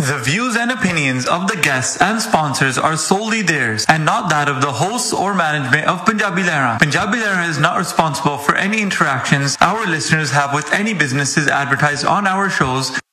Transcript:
The views and opinions of the guests and sponsors are solely theirs and not that of the hosts or management of Punjabi Lehra. Punjabi Lehra is not responsible for any interactions our listeners have with any businesses advertised on our shows